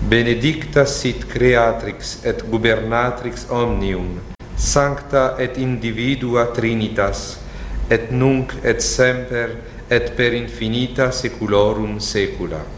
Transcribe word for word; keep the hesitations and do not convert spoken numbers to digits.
benedicta sit Creatrix et Gubernatrix omnium, sancta et individua Trinitas, et nunc et semper et per infinita saeculorum saecula.